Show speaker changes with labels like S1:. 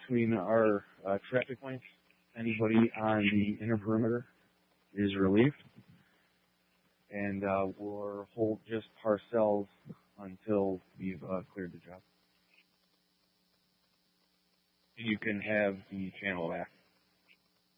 S1: between our traffic points. Anybody on the inner perimeter is relieved, and we'll hold just parcels until we've cleared the job. You can have the channel back.